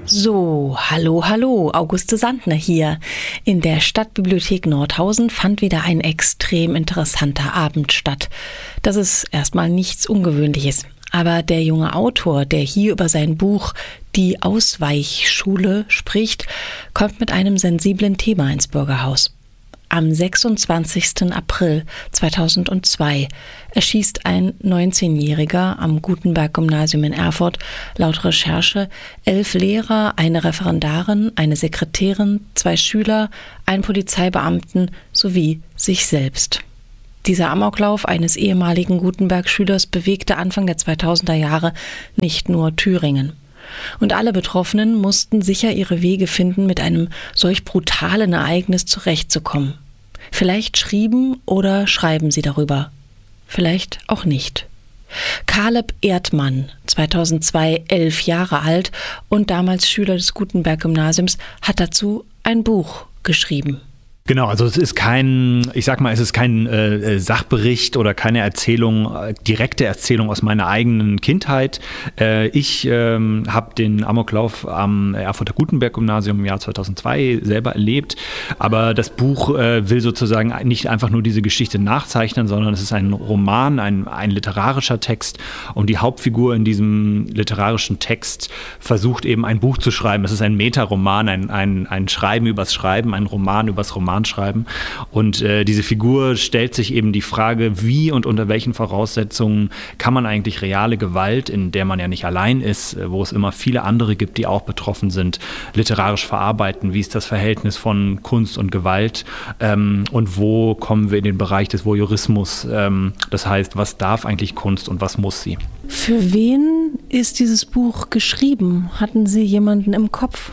So, hallo, Auguste Sandner hier. In der Stadtbibliothek Nordhausen fand wieder ein extrem interessanter Abend statt. Das ist erstmal nichts Ungewöhnliches. Aber der junge Autor, der hier über sein Buch Die Ausweichschule spricht, kommt mit einem sensiblen Thema ins Bürgerhaus. Am 26. April 2002 erschießt ein 19-Jähriger am Gutenberg-Gymnasium in Erfurt laut Recherche 11 Lehrer, eine Referendarin, eine Sekretärin, 2 Schüler, einen Polizeibeamten sowie sich selbst. Dieser Amoklauf eines ehemaligen Gutenberg-Schülers bewegte Anfang der 2000er Jahre nicht nur Thüringen. Und alle Betroffenen mussten sicher ihre Wege finden, mit einem solch brutalen Ereignis zurechtzukommen. Vielleicht schrieben oder schreiben sie darüber. Vielleicht auch nicht. Caleb Erdmann, 2002 11 Jahre alt und damals Schüler des Gutenberg-Gymnasiums, hat dazu ein Buch geschrieben. Genau, also es ist kein Sachbericht oder keine Erzählung, direkte Erzählung aus meiner eigenen Kindheit. Ich habe den Amoklauf am Erfurter Gutenberg-Gymnasium im Jahr 2002 selber erlebt, aber das Buch will sozusagen nicht einfach nur diese Geschichte nachzeichnen, sondern es ist ein Roman, ein literarischer Text, und die Hauptfigur in diesem literarischen Text versucht eben ein Buch zu schreiben. Es ist ein Metaroman, ein Schreiben übers Schreiben, ein Roman übers Roman schreiben. Und diese Figur stellt sich eben die Frage, wie und unter welchen Voraussetzungen kann man eigentlich reale Gewalt, in der man ja nicht allein ist, wo es immer viele andere gibt, die auch betroffen sind, literarisch verarbeiten. Wie ist das Verhältnis von Kunst und Gewalt? Und wo kommen wir in den Bereich des Voyeurismus? Das heißt, was darf eigentlich Kunst und was muss sie? Für wen ist dieses Buch geschrieben? Hatten Sie jemanden im Kopf?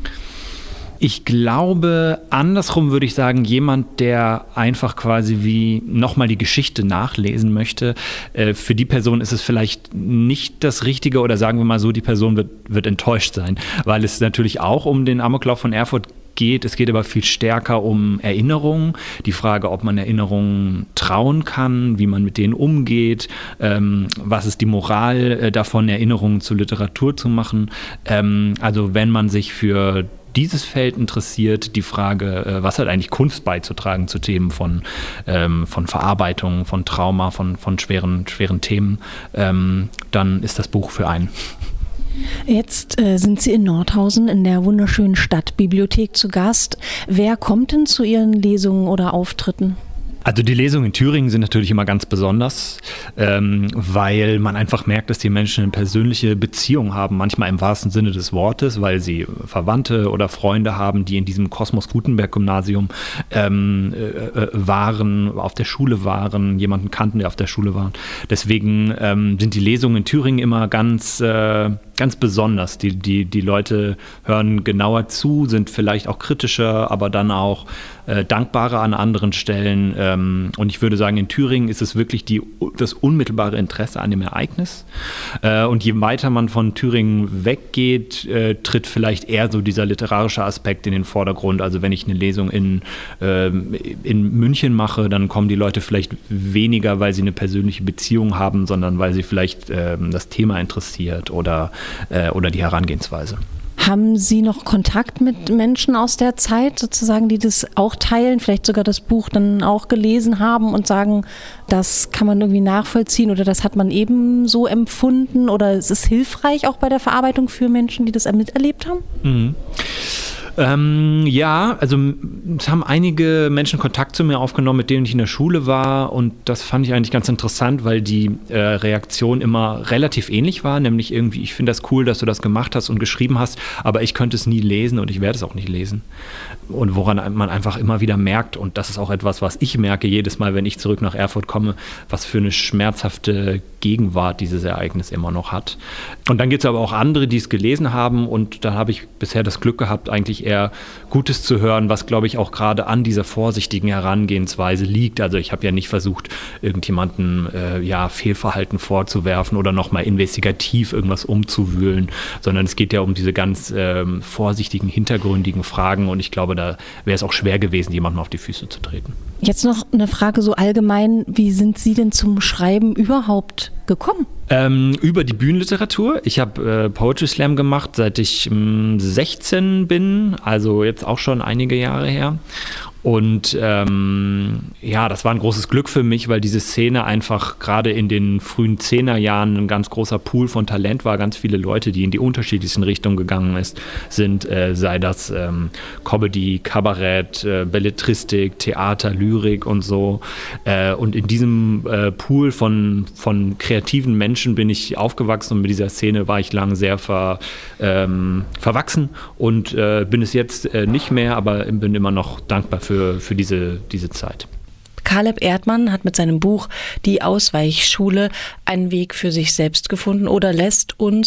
Ich glaube, andersrum würde ich sagen, jemand, der einfach quasi wie nochmal die Geschichte nachlesen möchte. Für die Person ist es vielleicht nicht das Richtige, oder sagen wir mal so, die Person wird enttäuscht sein, weil es natürlich auch um den Amoklauf von Erfurt geht. Es geht aber viel stärker um Erinnerungen. Die Frage, ob man Erinnerungen trauen kann, wie man mit denen umgeht, was ist die Moral davon, Erinnerungen zu Literatur zu machen. Also wenn man sich für dieses Feld interessiert, die Frage, was hat eigentlich Kunst beizutragen zu Themen von Verarbeitung, von Trauma, von schweren Themen, dann ist das Buch für einen. Jetzt sind Sie in Nordhausen in der wunderschönen Stadtbibliothek zu Gast. Wer kommt denn zu Ihren Lesungen oder Auftritten? Also die Lesungen in Thüringen sind natürlich immer ganz besonders, weil man einfach merkt, dass die Menschen eine persönliche Beziehung haben, manchmal im wahrsten Sinne des Wortes, weil sie Verwandte oder Freunde haben, die in diesem Kosmos-Gutenberg-Gymnasium waren, auf der Schule waren, jemanden kannten, der auf der Schule war. Deswegen sind die Lesungen in Thüringen immer ganz besonders. Die Leute hören genauer zu, sind vielleicht auch kritischer, aber dann auch dankbarer an anderen Stellen. Und ich würde sagen, in Thüringen ist es wirklich das unmittelbare Interesse an dem Ereignis. Und je weiter man von Thüringen weggeht, tritt vielleicht eher so dieser literarische Aspekt in den Vordergrund. Also wenn ich eine Lesung in München mache, dann kommen die Leute vielleicht weniger, weil sie eine persönliche Beziehung haben, sondern weil sie vielleicht das Thema interessiert oder die Herangehensweise. Haben Sie noch Kontakt mit Menschen aus der Zeit sozusagen, die das auch teilen, vielleicht sogar das Buch dann auch gelesen haben und sagen, das kann man irgendwie nachvollziehen oder das hat man eben so empfunden oder es ist hilfreich auch bei der Verarbeitung für Menschen, die das miterlebt haben? Mhm. Ja, also es haben einige Menschen Kontakt zu mir aufgenommen, mit denen ich in der Schule war, und das fand ich eigentlich ganz interessant, weil die Reaktion immer relativ ähnlich war, nämlich irgendwie, ich finde das cool, dass du das gemacht hast und geschrieben hast, aber ich könnte es nie lesen und ich werde es auch nicht lesen. Und woran man einfach immer wieder merkt, und das ist auch etwas, was ich merke jedes Mal, wenn ich zurück nach Erfurt komme, was für eine schmerzhafte Gegenwart dieses Ereignis immer noch hat. Und dann gibt es aber auch andere, die es gelesen haben, und da habe ich bisher das Glück gehabt, eigentlich eher Gutes zu hören, was, glaube ich, auch gerade an dieser vorsichtigen Herangehensweise liegt. Also ich habe ja nicht versucht, irgendjemanden Fehlverhalten vorzuwerfen oder nochmal investigativ irgendwas umzuwühlen, sondern es geht ja um diese ganz vorsichtigen, hintergründigen Fragen, und ich glaube, da wäre es auch schwer gewesen, jemandem auf die Füße zu treten. Jetzt noch eine Frage so allgemein, wie sind Sie denn zum Schreiben überhaupt gekommen? Über die Bühnenliteratur. Ich habe Poetry Slam gemacht, seit ich 16 bin, also jetzt auch schon einige Jahre her. Und das war ein großes Glück für mich, weil diese Szene einfach gerade in den frühen 10er-Jahren ein ganz großer Pool von Talent war. Ganz viele Leute, die in die unterschiedlichsten Richtungen gegangen sind, sei das Comedy, Kabarett, Belletristik, Theater, Lyrik und so. Und in diesem Pool von kreativen Menschen bin ich aufgewachsen und mit dieser Szene war ich lange sehr verwachsen und bin es jetzt nicht mehr, aber bin immer noch dankbar für diese Zeit. Caleb Erdmann hat mit seinem Buch Die Ausweichschule einen Weg für sich selbst gefunden oder lässt uns